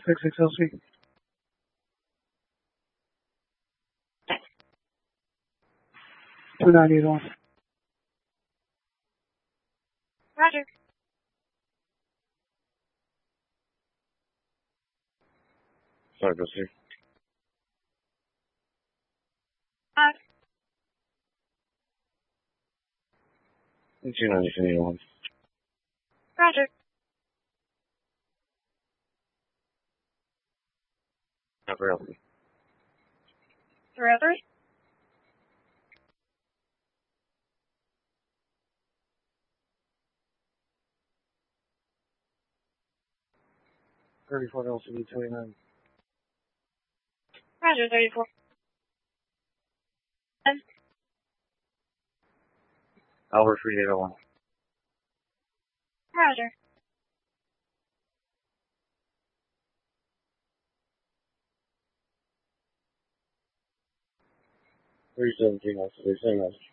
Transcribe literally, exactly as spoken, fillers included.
six X L C. two ninety-eight on. Roger. Sorry, go see. Uh, two ninety-eight on. Roger. Not very healthy. three oh three. thirty-four L C D two eighty-nine. Roger, thirty-four. Albert three eight oh one. Roger. three seventeen, also the same message.